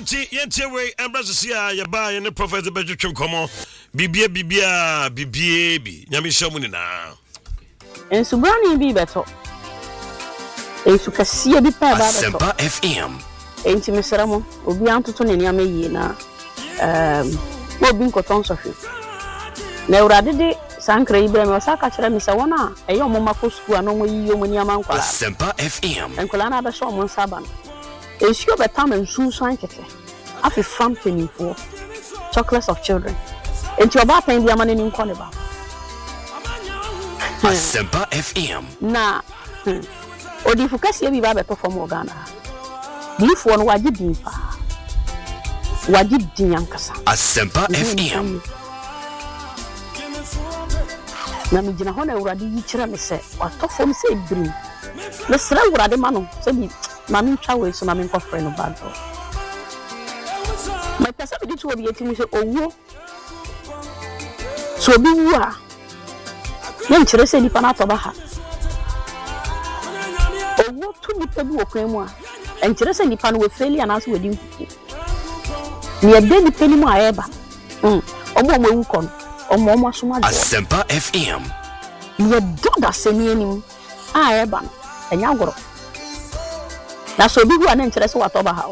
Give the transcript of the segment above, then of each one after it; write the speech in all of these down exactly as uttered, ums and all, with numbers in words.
Yenti yenti we embrasia ya ba ye ne prophet betwetwem komo bibie bibia bibie bi nyame hyamu ni na ensu brani bi beto ensu kasiye bi pa ba beto Asempa F M enti mesera mo obi antoto ne niam yi na um obi nkoton sohwe na urade de sankra ibrahim osaka kire mi se wona e yo moma ko school ano mo yi yo mo niam ankola Asempa F M ankola na ba so mo nsaba no ensu be tam ensu so ankete afi family for chocolates of children enti oba tan bi amane ni nkole ba Asempa F M na odi fukasi bi ba be perform Uganda bifo no waje din pa waje din ankasa Asempa F M na mi jina hona urade yi kire me se watofo me se ibrim me sra urade ma no se bi ma mi twa we so na me nkofre no bad do ma pesa bi tu obi eti mi se owo so bi wu a ne kire se nipa na to ba ha owo tu nipa bi okwan mu a enkire se nipa no we failure na so we din fufu ne de nipa ni mu a eba mm omo mo wu kon omo omo asoma do Asempa F M ye do da semi anim a eba no enya goro na so bi hu a ne nkire se wato ba ha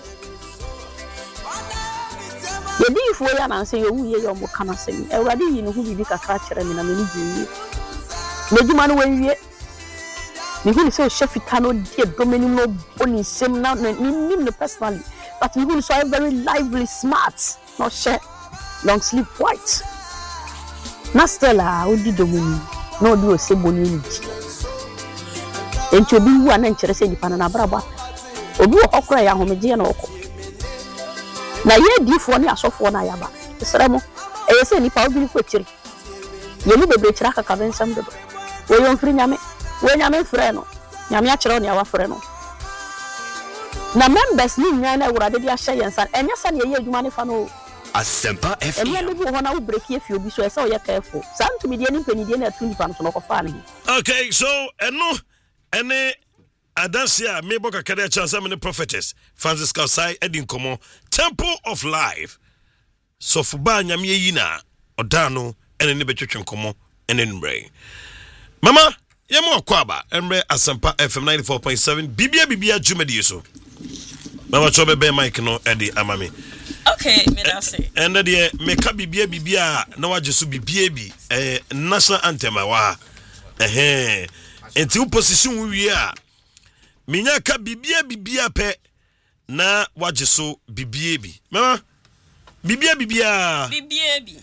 ye di fu ya na se ye wu ye yo mo kana semi e wade yi no hu bi kakra kire mi na me ni ji meduma no wenwie me hu se chef itano die domini no boni sem na ni ni personally but me hu so very lively smart no share long sleep white na stella odi domini no di o se boni ni enti obi wu ana nkire se nipa na braba obi wo kokora ya homeje na okọ na ye di fo ni asofo na yaba esremo e ye se nipa obi ko kire ye ni bebe kira kaka bensam do we yon fri nyame we nyame frɛ no nyame a kire no ya wa frɛ no na members ni nya na urade dia hye yensan enya sa ne ye adwuma ne fa no Asempa F M enya ne bi ho na wo break ye fi obi so esa o ye careful santu mi die ni peni die na atu nipa no so no ko fa ne okay so eno ene Adansia me boka kada chance me prophetess Francis Kausai edin komo Temple of Life so fuba nyame yi na odano ene ne betwetwe komo ene nbre mama yemo akwaba emre Asempa F M ninety-four point seven bibia bibia jumedi so mama chobe be mic no edi amami okay me da say ene de me ka bibia bibia na waje so bibia bi eh national anthem wa eh enti u position wi a minya ka bibia bibia pe na waje so bibia bi mama bibia bibia bibia bi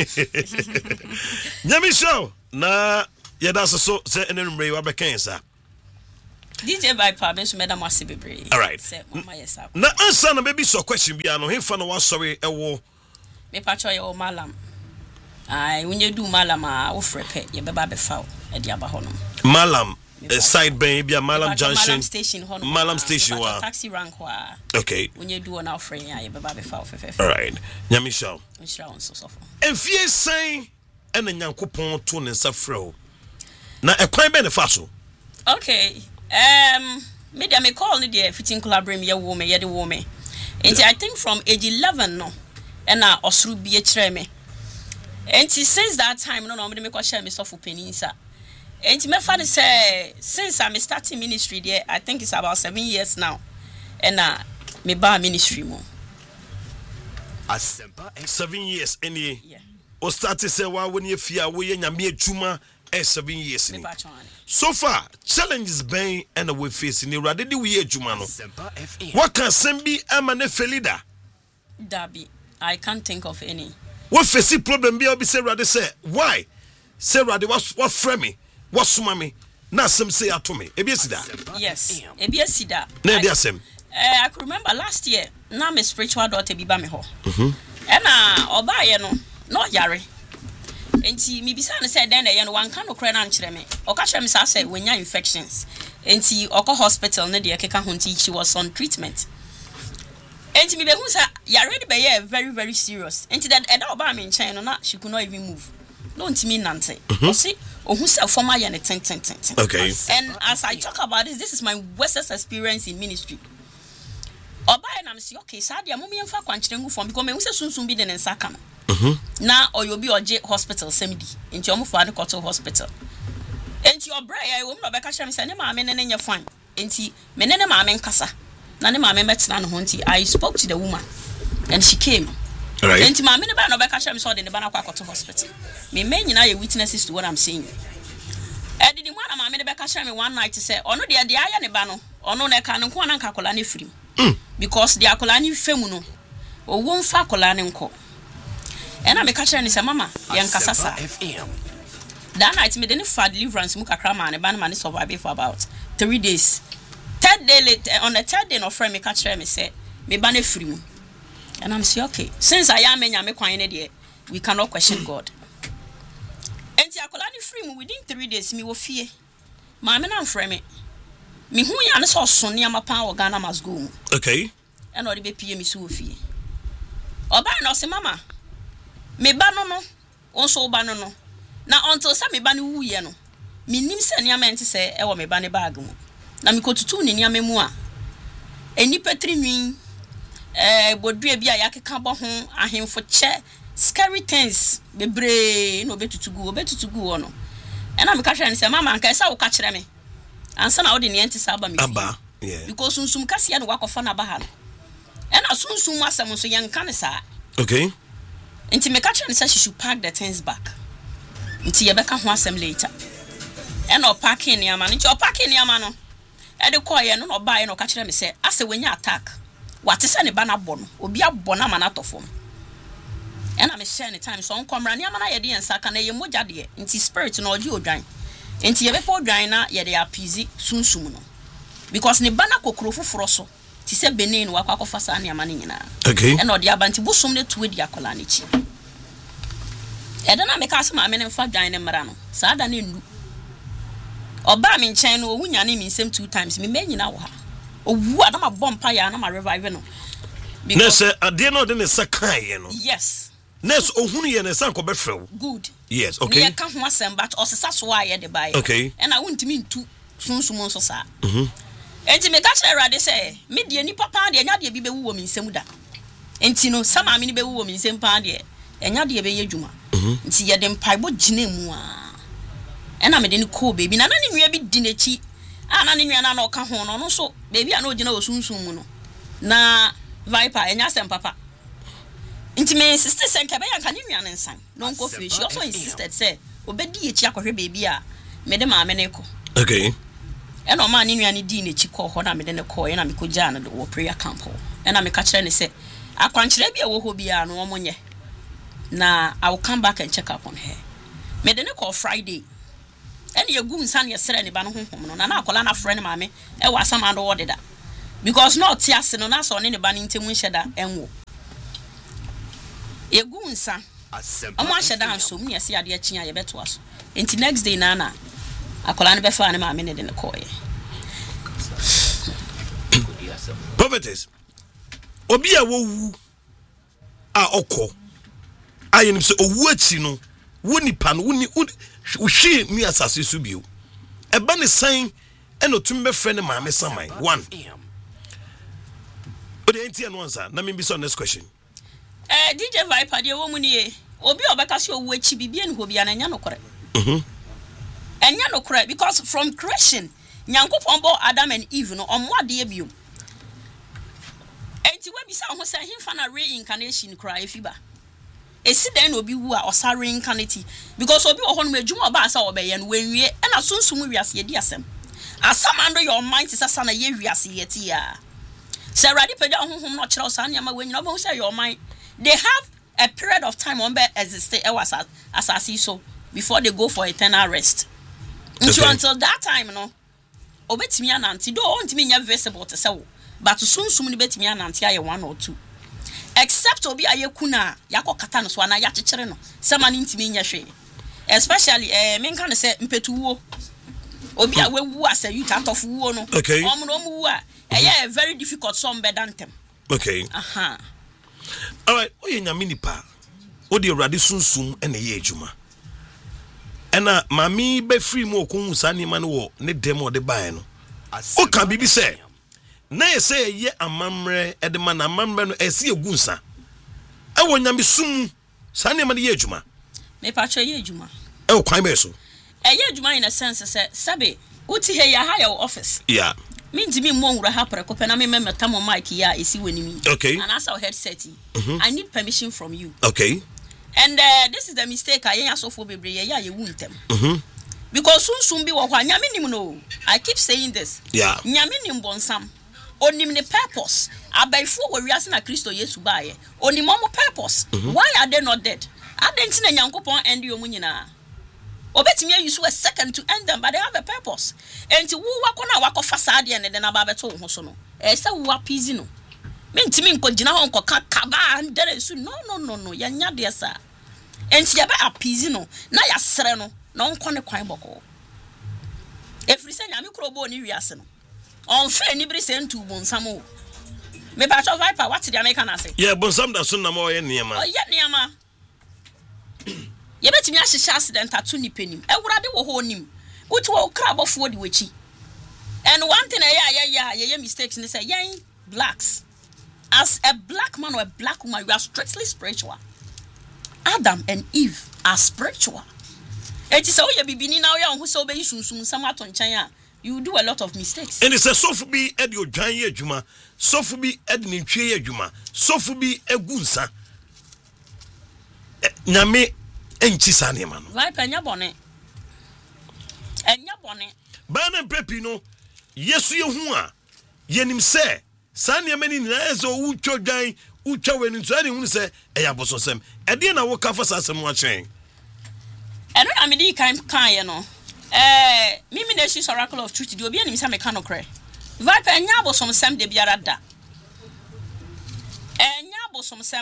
nyami show na yeda so so se enenumre wa bekensa D J by Pabes Madam Asibebre all right say mama yesa na answer na baby so question bia no hemfa no wa sorry ewo me pacho ye o malam ai unye du malam a wo frepe ye beba be fa e dia ba hono malam uh, side ben bia malam junction malam station hono malam station wa taxi rank wa okay unye du na ofre ya ye beba be fa fefe all right nyami show nshira on so sofo enfie san ena nyankopon to ne nsa frɛ na ekwan be ne fa so okay um media me call ni dey fitting collaborate me ye wo me ye de wo me enti I think from age eleven no and na osuru bi e kire me enti since that time no no me me ko share me sofu peninsa enti me fa de say since I me starting ministry there I think it's about seven years now and na me ba ministry mo Asempa seven years any yeah o start say wa woni afia wo ye nyame adwuma eh seven years ni me ba chon so far challenges ben and we face ni rade di we adwuma no Asempa F M what can sembi ama ne felida dabi I can't think of any what face problem bi obi say rade say why say rade what what frame me what suma me na sem say ato me e bi esida yes e bi esida na e dey asem eh I could remember last year na me spiritual daughter bi ba me ho mhm e na oba ye no no yare enti mi bisa na say den na ye no wan kan no kra na nkire me o ka kire me say say wenya infections enti okọ hospital na de keka ho nti she was on treatment enti mi be hu say yare de be ye very very serious enti that e da oba me nchen no na she could not even move no enti mi nante o see ohun say former ye ne ten ten ten okay and as I talk about this this is my worst experience in ministry oba na me say okay sadia mo me mfa kwankyere ngu fom because me hu se sunsun bi de ne nsa ka no mhm na oyobi oje hospital semdi enti omo fa de koto hospital enti obra ya wo me no be ka hye me say ne maame ne ne nye fine enti me ne ne maame nkasa na ne maame metena no ho enti I spoke to the woman and she came right enti maame ne ba no be ka hye me say de ne ba na kwa koto hospital me me nyina ye witnesses to what I'm saying e did one maame ne be ka hye me one night say ono de de aya ne ba no ono ne ka ne nko na nka kola ne firim because the akola ni femu no owo mfa akola ne nko e na me ka hye ne say mama ye nkasa sa that night me dey for deliverance mu kakra ma ne ba ne survive for about three days third day later on the third day no friend me ka hye me say me ba na firim and I'm say okay since I am enya me kwan ne de we cannot question God enti akola ni firim within three days me wo fie ma me na mfrɛ me me hu ya ne so so ne amapa wo Ghana must go okay and odi be pie me so fie oba na se mama me ba no no onso ba no no na until say me ba ne wu ye no me nim se ne amenti se e wo me ba ne bag mu na me kotutu ne ne amemu a eni petri nwin eh bodua bi a yakeka bo ho ahemfo che scary things bebre no betutu gu obetutu gu no e na me ka hwe ne se mama anka esa wo ka kire me ansa na odi ne enti sa ba me aba yeah because sunsum kase ya no wakofa na ba ha no e na sunsum asem so yenka ne sa okay enti me ka kire ne say she should pack the things back enti ye beka ho asem later e na packing ne ama no enti o packing ne ama no e de call ye no no ba ye no ka kire me say ase wenya attack wate se ne ba na bo no obi abbo na ma na tofom e na me share ne time so on komra ne ama na ye de ensa ka na ye mogya de enti spirit no oji odwan enti ye be po odwan na ye de apizi sunsum no because ne ba na kokoro foforo so ti se benin wa kwa kofa sa ne ama ne nyina okay e na odi abanti busum ne tuwe di akola ne chi e da na me ka se ma me ne mfa dwan ne mra no sa da ne ndu oba me nchen no owunya ne mi nsem two times me me nyina wo ha owu adam abompa ya na ma revive no nese ade no de ne sakan ye no yes nes ohunu ye ne san ko be frew good yes okay ne ka ho asem but osesa so aye de bai okay e na wontimi ntu sunsum nso sa mhm enti me ka kire rade say me de ni papa de nya de bi be wu wo mi nsem da enti no sama me ni be wu wo mi nsem pa de enya de be ye dwuma enti ye de mpaibo gina mu a e na me de ni ko baby na na ni nua bi di nechi a na ni nua na na o ka ho no no so baby a na o gina o sunsum mu no na viper enya sem papa inti me sister say nka be yanka ni nua nsan no nko fe she also insisted say obedi echi akohwe baby a me de ma me ne ko okay e no ma ni nua ni di nechi ko ho na me de ne ko e na me ko ja na wo prayer camp ho e na me ka kire ne say akwankyere bia wo ho bia no omonye na I will come back and check up on her me de ne ko Friday ene ye gu nsan ye sere ne ba no honhom no na na akola na frɛ ne ma me e wa sama do wode da because not tiase no na so ne ne ba ne ntemu nheda enwo ye gu nsan omo aheda ansom ne yesi ade akyi ye beto aso enti next day na na akola ne be fa ne ma me ne de ne koye prophetess obi a wowu a okọ ayenim se owu achi no woni pa no woni uhwe mi asase so bio eba ne san eno tumbe frɛ ne maame saman one odi enti eno ansa na me bi so next question eh D J Viper de wo mu nie obi obeka se owu achi bibie ne ho bia na nya nokore mhm enya nokore because from creation nyankopon bo Adam and Eve no omo ade bio enti we bisa ho se himfa na reincarnation kra efiba esi den obi wu a osa reincarnate because obi wo ho no adwuma oba asa obeye no wenwie e na sunsum wiase ye di asem asam under your mind is asa na ye wiase ye ti ya se radi peda honhom no kire osa na ma wenyi no bo say your mind they have a period of time on be exist e was asasi so before they go for eternal rest until, okay. Until that time no obetimi ananti do ontimi nya visible to say but sunsum ni betimi ananti aye one or two except obi ayekuna yakokata no so na ya kekere no sema ni ntimi nya hwe especially eh menka no say mpetuwo obi a wewu asa youth atofu wo no okay omo no mu a eh very difficult some bedantem okay aha all right oye nya minipa odi urade sunsum ene ye adwuma ena mami be free mu okun sa ni ma no wo ne dem ode bae no o kan bibi say na ye say ye amamre e de ma na amamre no ese egunsa e wo nyame sum sa ne ma de ye adwuma me pa cho ye adwuma e wo kwan be so e ye adwuma in a sense say sabe uti he ya hire office yeah me ntimi mo nwura ha preko pe na me memeta mo mic ya esi wanimi okay and as our headset mm-hmm. I need permission from you okay and uh, this is the mistake I yen asofo bebre ye ya ye wuntem mhm because soon soon be wo kwa nyame nim no I keep saying this yeah nyame nim bonsam onim ne purpose abaifo wo wiase na Kristo Yesu baaye onim mo purpose mm-hmm. Why are they not dead adenti na nyankopon end yo mu nyina obetimi use a second to end them but they have a purpose enti wo wakona wakofa saade ne de na ba beto ho so no e se wo apizi no me ntimi nko gina ho nko kaba ndere su no no no no ya nya de sa enti ya ba apizi no na ya sere no na nko ne kwan boko efri se nyame krobo ni wiase no on fe ni bri se ntu bonsam o me ba cho viper what the American say yeah bonsam da so na mo ye niam oh ye niam ye betimi ahihya accident atu ni penim ewurade wo ho nim uti wo krabofo di wachi and one thing eh yeah yeah yeah mistakes ni say yen blacks as a black man or a black woman you are strictly spiritual. Adam and Eve are spiritual. It is all your bibini now ya who so be sunsun sam aton chan you do a lot of mistakes and it's a sofu bi ed your dwan ye adwuma sofu bi ed ni twe ye adwuma sofu bi egunsa nyame enchi sane ma no vai penya bone enya bone ba na pepi no yesu ye hu a yenim se sane mani na ezo wu twodwan wu twawe ni so ani hu se eya bososem e de na wo ka fa sasem wa chen eno na me di kan kan ye no eh mimi na shi oracle of truth di obi anim se me ka no kre vai penya bosom sem de biara da enya bosom sem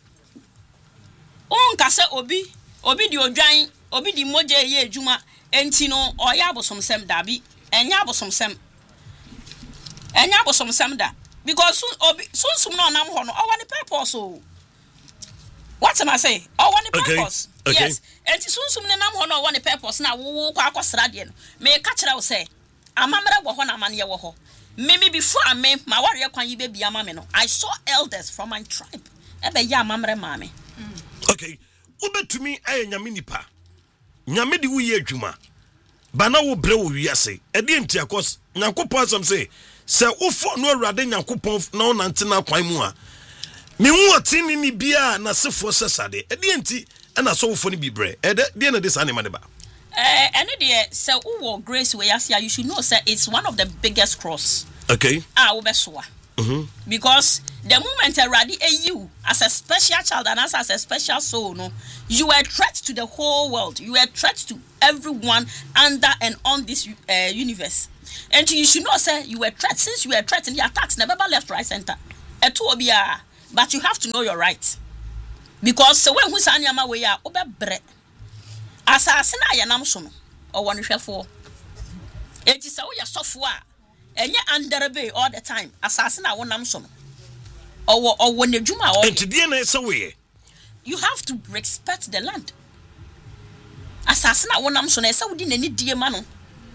on ka se obi obi di odwan obi di moje ye adwuma enti no oya abosom sem da bi enya abosom sem enya abosom sem da because obi sunsum no nam ho no o wani purpose o what am I say o wani purpose okay. Okay. Yes enti sunsum ne nam ho no o wani purpose na wo kwa akosra de no me ka kire wo say amamre wo ho na amane ye wo ho me before me ma ware kwan yi be bia ma me no I saw elders from my tribe e be ya amamre ma me okay ubetumi aye nyame nipa nyame di wo ye adwuma bana wo bre wo wiase e de ntia kos nyankopon asem say se ufo no awurade nyankopon na onante na kwan mu a me hu otini ni bia na sefo sesade e de nti na so ufo ni bi bre e de de na de sane ma de ba eh ene de se wo grace we asia you should know say it's one of the biggest cross okay ah wo be soa mhm because the moment already you as a special child and as, as a special soul no you were a threat to the whole world you were a threat to everyone under and on this uh, universe and you should know say you were a threat since you were a threat in the attacks never left right center eto obia but you have to know your right because so when who say anyama we ya obebre asase na yanam so no o won hwefo enti say wo ya sofo a enye underbe all the time asase na wonam so no owo owo nedwuma o enti de na say we you have to respect the land asase na wonam so na say wodi nani die ma no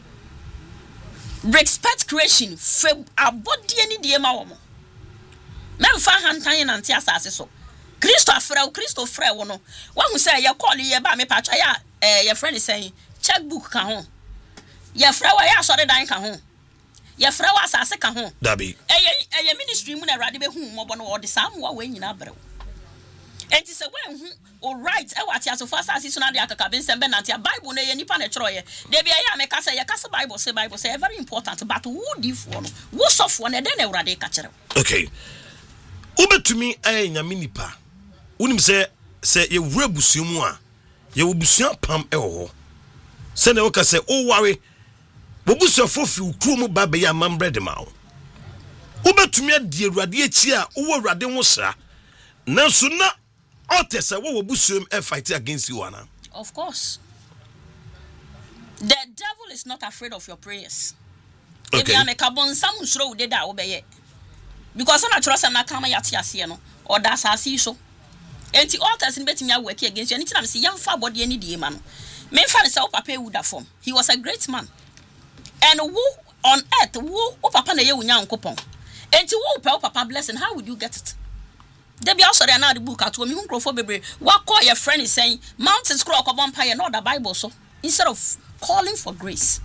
respect creation fe abodi ani die ma wo mo na mfa hantan na nte asase so Kristo afrɛ Kristo frɛ wo no wa hu sɛ ye call ye ba me pa twa ya eh ye friend say checkbook ka ho ye frɛ wa ya sɔre dan ka ho ye frɛ wa asase ka ho dabi eye eye ministry mu na Awurade be hu mmɔbɔ no ɔde saa mwa we nyina brɛ enti sɛ we hu o right e wa tia so fa asase so na de akaka be nsɛm be na tia Bible na ye nipa na kyerɛ ye de bia ya me ka sɛ ye ka sɛ Bible say Bible say very important but who diffo no wo sɔfo na de na Awurade ka kyerɛ okay ubetumi aye nyame nipa unim se se ye wura busuo mu a ye wo busua pam e ho se na wo ka se o ware bo busua fofi ukru mu ba be ya mambre de ma wo ubetumi adi Awurade echi a wo Awurade ho sra nanso na ote se wo wo busuo e fight against you ana of course the devil is not afraid of your prayers okay e me ka bon sam nsuro wo de da wo be ye because na choro sam na kama yate ase no or da asase so enti altars in betimi work against you anything am say yamfa body any die ma no me fa say papa would have form he was a great man and who on earth who o papa na ye wunya nkopon And to who papa blessing, how would you get it? There be also another book at home. You for baby. What call your friend is saying mountains crock of vampire, not the Bible. So instead of calling for grace,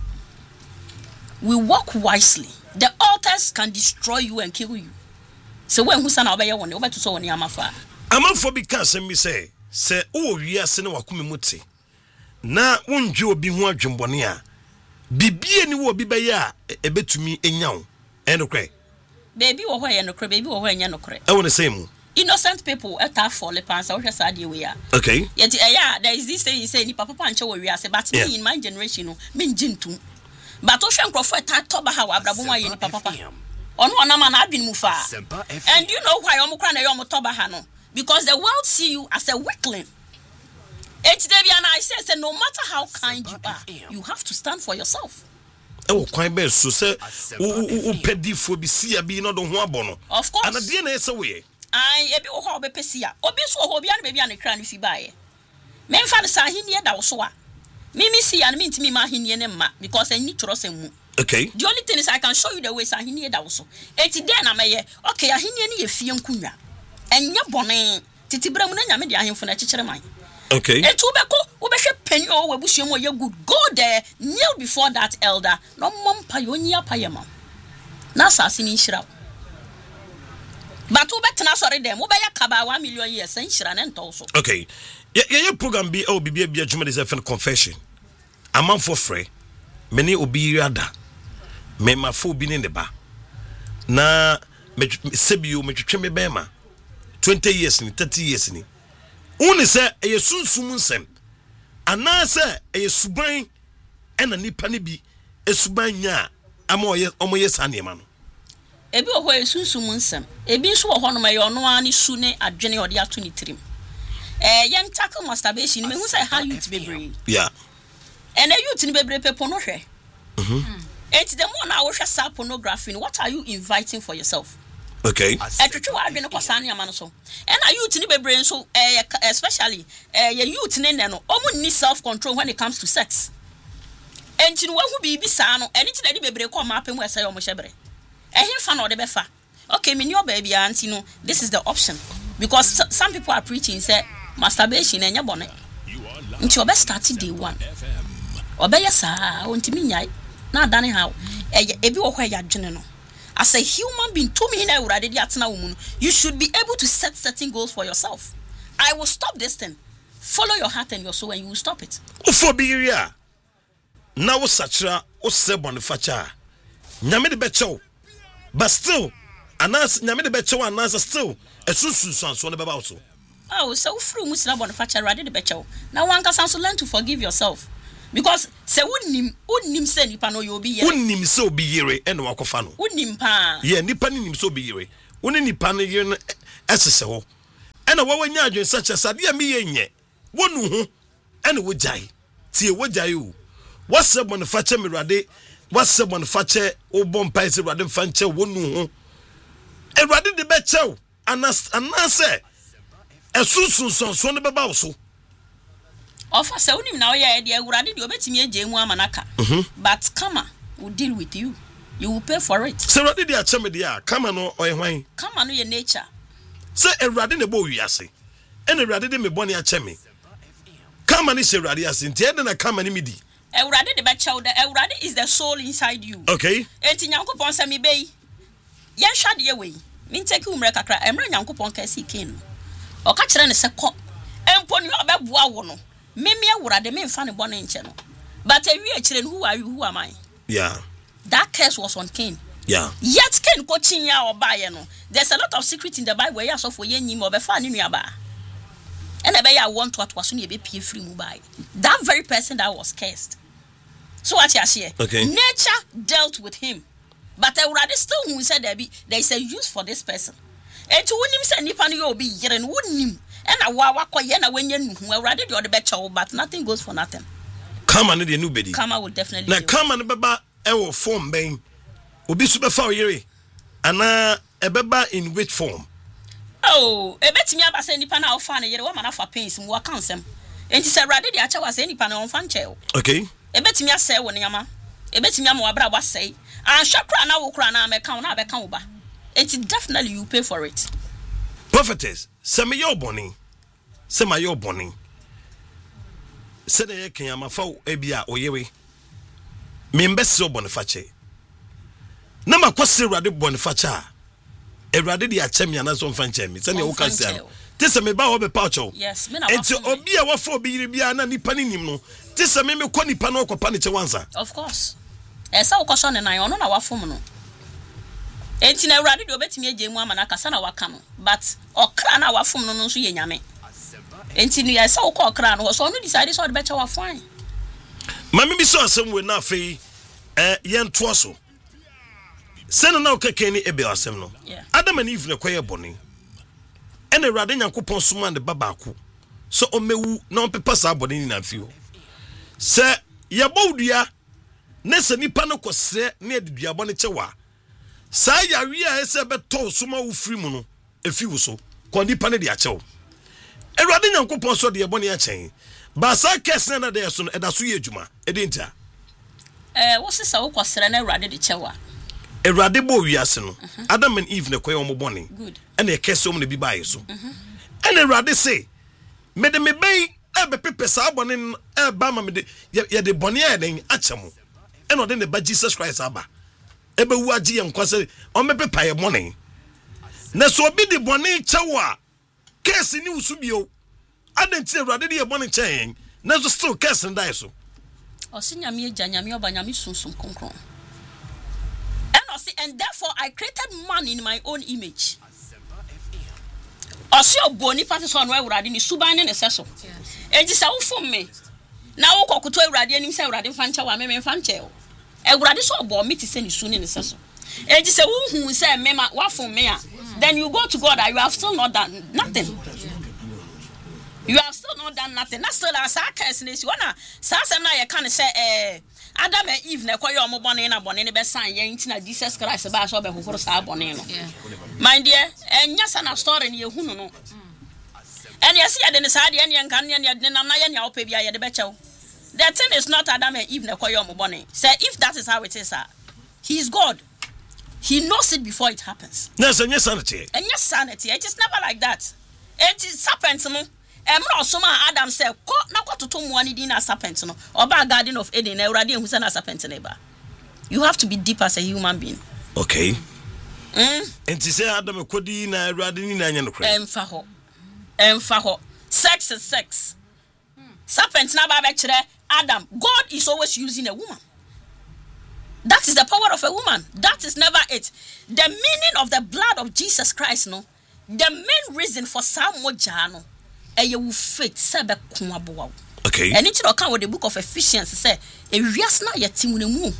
we walk wisely. The altars can destroy you and kill you. So when who's an obey one over to so on Yamafa. I'm for because me say, say, oh, yes, and wakumi muti. Na unju obi ho adwumbonia. Bibie ni wo bi be ya e betumi enyaw. Enokre. Baby wo ho enokre, baby wo ho enyanokre. I want to say mu. Innocent people at our fall pants or just idea we are. Okay. Yet, yeah, there is this saying, say, Papa Pancho, we are, but me in my generation, mean jintu. But Ocean Crawford, Toba, how Abrabuma in Papa. On one man, I've been mufa. And you know why Omukran Yomo Toba Hano? Because the world see you as a weakling. It's Debbie and I says, no matter how kind you are, you have to stand for yourself. Oh, quite best. So, say, who pedi for be see a being not on one bono. Of course. And a D N A is away. I ebi wo ho be pesia obi so ho bia na baby an kra no fi bae me mfa sa ahenie da wo so a me me see an me ntimi ma ahenie ne ma because any trosem mu. Okay, the only thing is I can show you the way sa ahenie da wo so enti den na meye okay ahenie ne ye fie nkunwa enye bone titibra mu na nya me de ahemfo na kikere man. Okay, enti wo be ko wo be hwe pani o we busuam o ye good go there kneel before that elder no mompa yo nyia pa ye ma na asase ni nhira. But who better not sorry them? Who buy a kaba one million years and shran and also. Okay, yeah, yeah, program be oh be be a Juma is a confession. A man for free. Many obi rada. Me ma fo bi in the bar. Na me sebiu me twetwe me bema. twenty years ni thirty years ni. Uni se e sunsumu nsem. Ana se e suban ena nipa ne bi e suban nya ama oye omoye sanema no. Ebi oho esunsum nsem ebi nso oho no maye ono ani su ne adwene ode ato ni tirim eh yen tackle masturbation me hu say how youth bebre yeah and a youth ni bebre pepo no hwe mhm enti the more na wo hwe sa pornography what are you inviting for yourself? Okay, etwetwe wa adwene kwasane ama no so and a youth ni bebre nso eh especially eh ye youth ne ne no omu ni self control when it comes to sex enti no hu bi bi sa no eni ti na di bebre ko ma apemu esa yo mo hyebre. Okay, me your baby auntie no. This is the option because some people are preaching say masturbation and your bonnet. Into your best started day one. Obey sa unti me nyai. Na dane how ebi wo kwa ya dwene as a human being to me na urade di atena wo you should be able to set certain goals for yourself. I will stop this thing. Follow your heart and your soul and you will stop it. Ufo bi ria. Na wo sachira wo se bonifacha. Nyame de becho. But still, anas nyame de becho anas still esusu sanso ne beba wo so. Oh, so fru musla bonifacha rade de becho. Now one can also learn to forgive yourself. Because se wunnim wunnim se nipa no yo bi yere. Wunnim se obi yere e na wakofa no. Wunnim pa. Ye nipa ni nim se obi yere. Wunni nipa no yere esese ho. E na wawanya adwen sacha sade a me ye nye. Wonu ho e na wojai. Tie wojai o. What's up on the fache me rade? What's up on the fache o bom pa se rade fanche wonu ho. E rade de be chew. Anas anase. Esusun son so ne beba wo so. Offer se unim na oya de awurade de obetimi agye mu amanaka. But Kama will deal with you. You will pay for it. Se rade de a cheme de a Kama no oye hwan. Kama no your nature. Se erade ne bo wiase. E na erade de me boni a cheme. Kama ni se erade ase nti e de na Kama ni midi. Ewurade de be chew de ewurade is the soul inside you. Okay. Enti Nyankopon se me bei. Yen hwade ye we. Me take umre kakra emre Nyankopon ka si ken. O ka kire ne se ko. Empo ni obeboa wo no. Me me ewurade me mfa ne bone nche no. But ewi a kire no who are you who am I? Yeah. That curse was on Cain. Yeah. Yet Cain ko chinya obaye no. There's a lot of secret in the Bible where so for yen nyim obefa ne nuaba. And ebe ya want what was no e be pie free mu bai. That very person that was cursed. So what you share? Okay. Nature dealt with him. But ewurade still who said there be there is a use for this person. And to wonim say nipa no yo be yere no wonim. And a wawa koye na wenye nuhu ewurade de ode becho but nothing goes for nothing. Kama ne de nu bedi. Kama will definitely. Na Kama ne beba e wo form ben. Obi su be fa oyere. Ana e beba in which form? Oh, e betimi aba say nipa na ofa na yere wo ma na fa pains mu wa kansem. Enti say ewurade de acha wa say nipa na onfa nche. Okay. E betimi asay wo ne yama. E betimi am wa bra wa say. An hwekra na wo kra na me kan na be kan wo ba. It's definitely you pay for it. Prophetess, say me your bonny. Say my your bonny. Say the can am a foul ebia or yewe. Me mbesi boniface. Nama kwasi rade boniface. E rade di achemi anazo mfanche mi. Say me wo kan say. Tese me ba wo be paucho. Yes, me na. Enti obi a wafo obi yiri bia na nipa ni nim no. Tese me me kwa nipa na okopa ne che wansa. Of course. Esa wo koso ne nan ono na wafo no. Enti na urade de obetimi agye mu amana kasa na waka no. But okra na wafo no no so ye nyame. Enti ni esa wo okra no so no decide so de becha wafan. Mami bi so asem we na afei eh yen to so. Sene na okeke ni ebe asem no. Adam and Eve ne kwaye boni. Ene urade Nyankopon soma de babaako. So o mewu na on pepa sa boni ni na afio. Se ye bowdua ne se nipa no kosre ne adudua boni chewa. Sa yawe a ese beto soma wo firi mu no efi wo so. Ko nipa ne de achew. Urade Nyankopon so de boni a chen. Ba sa kese na de so no eda so ye adwuma. Edi ntia. Eh wo se sa wo kosre na urade de chewa. Erade bo wiase no Adam and Eve ne koye omo boni good ene kese omo ne bi bae so ene erade say me de me bay e be pepe sa boni e ba ma me de ye de boni e den achemu ene ode ne ba Jesus Christ aba e be wu agi ye nkwase o me pepa ye boni na so obi de boni chewa kese ni usu bio adenti erade de ye boni chen na so still kese ndai so o si nyame agya nyame oba nyame sunsun konkron. And therefore I created man in my own image. Osio boni pati so no ewurade ni suban ne seso. Enti sa wo fom me. Na wo kokoto ewurade anim se ewurade fancha wa me me fancha o. Ewurade so obo me ti se ni su ne seso. Enti se wo hu se me ma wa fom me a. Then you go to God and you have still not done nothing. You have still not done nothing. That's still as a case ne si wana. Sa asem na ye kan se eh Adam and Eve ne kwaye omo bone na bone ne be san ye ntina Jesus Christ ba so be kokoro sa bone no. Mind dear, enya sa na story ne ye hunu no. En ye se ye de ne sa de en ye nkan ne ne nam na ye ne opa bia ye de be chew. The thing is not Adam and Eve ne kwaye omo bone. Say if that is how it is, sir, he is God. He knows it before it happens. Yes, enya sanity. Enya sanity. It is never like that. It is serpent no. Emra osoma Adam said, "Ko na kwatoto mu ani din na serpent no. Oba Garden of Eden na Ewurade ehu se na serpent na ba." You have to be deep as a human being. Okay. Mm. Enti say Adam kodi na Ewurade ni na anya no kra. Emfa ho. Emfa ho. Sex is sex. Serpent na ba be kire Adam. God is always using a woman. That is the power of a woman. That is never it. The meaning of the blood of Jesus Christ no. The main reason for some moja no. You faith sebe kuaboa. Okay. And it can with the book of Ephesians say e wias na yetimune mu.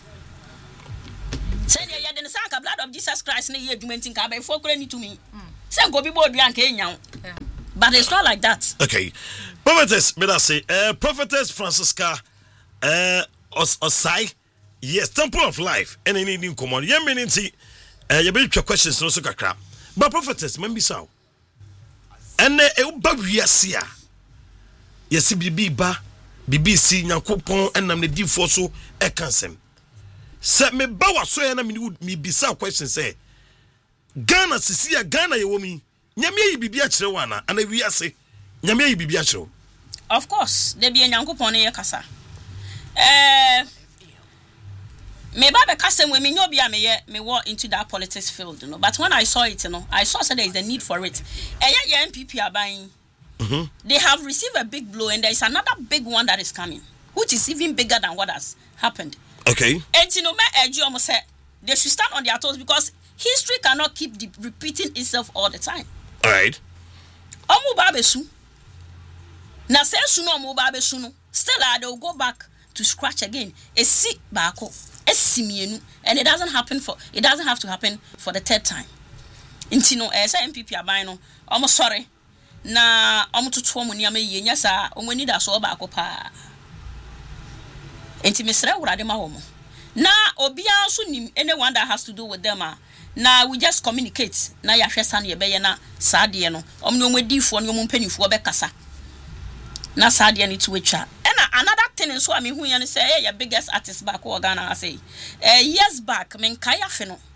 Say ya den sanka blood of Jesus Christ na ye adwumentin ka ba fo kura ni to me. Say go bi bo duan ka enyan. But it's not like that. Okay. Prophetess, me that say, uh, Prophetess Francisca uh os osai. Yes, Temple of Life. And any new command. Ye meaning see uh you be questions no so kakra. But Prophetess, me be sao. And e ba wiase a yesi bibi ba bibi si Nyankopon enam ne difo so e kansem se me ba waso ya na me me bisa question say Ghana sisi ya Ghana ye womi nyame yi bibi a kire wana ana wiase nyame yi bibi a kire. Of course de bi Nyankopon ne ye kasa eh me ba be kasa we me nyobi a me ye me walk into that politics field, you know. But when I saw it, you know, I saw that there is a need for it. And yeah, N P P are buying. Mm-hmm. They have received a big blow, and there is another big one that is coming, which is even bigger than what has happened. Okay. And you know, me urge you almost say they should stand on their toes because history cannot keep de- repeating itself all the time. All right. Omu ba besu. Na say sunu omu ba besu no. Still, uh, they will go back to scratch again. A sick bako. And it doesn't happen for it doesn't have to happen for the third time. Intino as N P P abino, almost sorry. Na almost to two money yen sa when need us all back pa. Intimisra urade mahomo. Na obia sunim anyone that has to do with them. Na we just communicate. Na ya hwesan ye beye na saade no. Omno mwedifo no mumpanifo be kasa. Na saade ni to wecha. Another thing is what I mean, who you say, your biggest artist back or Ghana, I say, uh, years back, men kaya feno,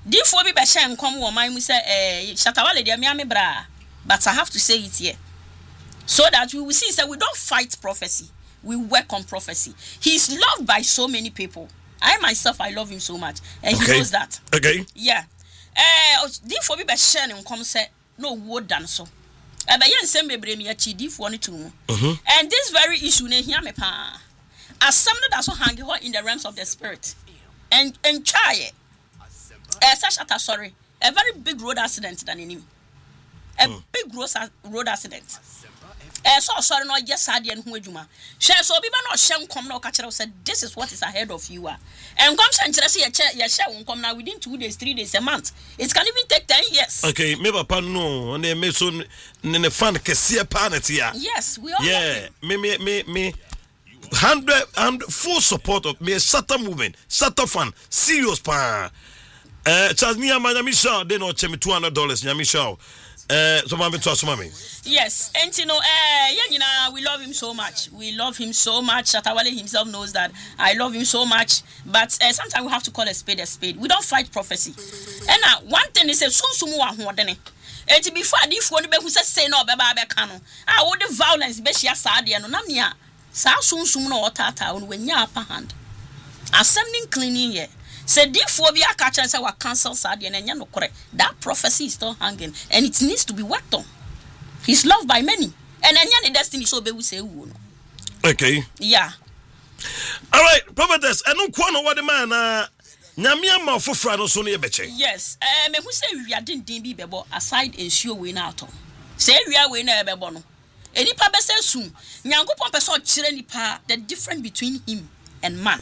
Therefore, be bashan come woman we say eh Shatawale dia me ame bra, but I have to say it here. So that we will see that we don't fight prophecy. We work on prophecy. He's loved by so many people. I myself, I love him so much. And okay. he knows that. Okay. Yeah. Uh, therefore, we share and come say, no word done so. And by yen send me bring me a chi for one two. And this very issue, ne hear me pa. As something that's so hanging in the realms of the spirit. And and try it. Uh, such a sorry. A very big road accident than in him. A mm. big road, road accident. Eh so sorry no just sad and who adwuma share so bi ba no hye nkom na okachero said this is what is ahead of you ah and come say nkyere say ye ye hye nkom na within two days three days a month it can even take ten years. Okay, me papa no na me so ne fan kese pa na tia. Yes, we all yeah me me me me hundred and full support of me Satan movement Satan fan serious pa eh Charles me amanya Michelle they no chemi two hundred dollars nya Michelle. Uh, so mommy to so mommy. Yes, and you know, uh, yeah, you know, we love him so much. We love him so much. Shatawale himself knows that I love him so much. But uh, sometimes we have to call a spade a spade. We don't fight prophecy. And uh, one thing is, soon sumu wa huodene. And before I if one be who says say no, beba be kano. Ah, all the violence be shia sadi ano namia. Sa soon sumu no otata on when ya upper hand. Assembling cleaning here. Say therefore we are catching say we cancel sad and enya no correct. That prophecy is still hanging and it needs to be worked on. He's loved by many. And enya the destiny so be we say who no. Okay. Yeah. All right, prophetess, I don't know what the man uh nyame ma fofra no so no ye beche. Yes. Eh me who say we are din din bi bebo aside ensure we na ato. Say we are we na bebo no. Enipa be say sum. Nyankopon person kire nipa the difference between him and man.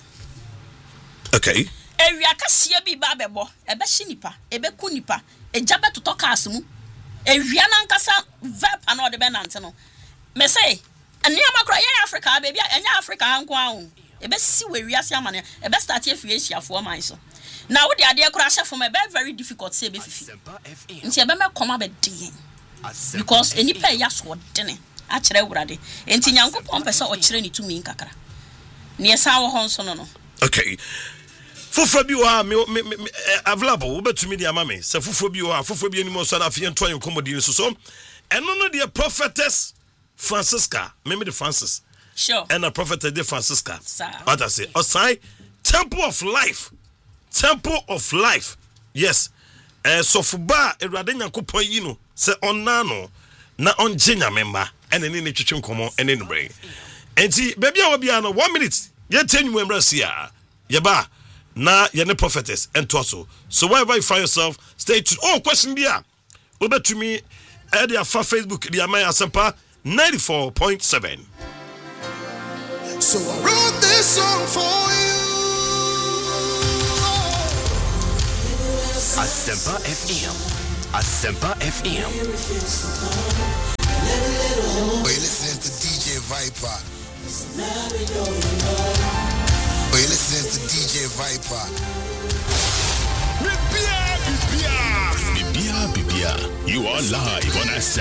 Okay. Ewia kasia bi ba bebo ebe hye nipa ebe ku nipa ejabe totoka asemu ewia na nkasa vep na ode be nante no me say aniama kra ye Africa baby enya Africa anko ahun ebe si we wiase amane ebe start afie hyiafo man so na wo de ade kra hye from ebe very difficult say be fifi nti ebe me koma be den because enipa ya so dene a kire wurade enti nyankopon pese o kire ni tumi nkakra ne esa wo hon so no no. Okay. Fufo bi wa me me available wo betumi dia ma me se fufo bi wa fufo bi animo so na afie nto ayen komodi so so eno no the prophetess Francisca me me the Francis sure and a prophetess de Francisca what I say osai temple of life temple of life yes eh so fuba ewrade nyankopon yi no se onna no na onje nyamemba ene ne ne twetwe nkomo ene no brain enti baby a wo bia no one minute ye tenyu emrasia ye ba na yene prophetess and also so wherever you find yourself stay tuned. Oh question bia over to me at their Facebook the Amaya Asempa ninety-four point seven. So I wrote this song for you. Asempa F M. Asempa F M. We're listening to D J Viper. We're listening to D J Viper. Bibia, Bibia, Bibia, Bibia. You are live on Asempa.